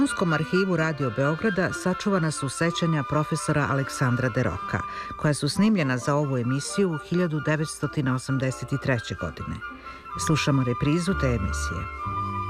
U Arhivskom arhivu Radio Beograda sačuvana su sećanja profesora Aleksandra de Roka, koja su snimljena za ovu emisiju 1983. godine. Slušamo reprizu te emisije.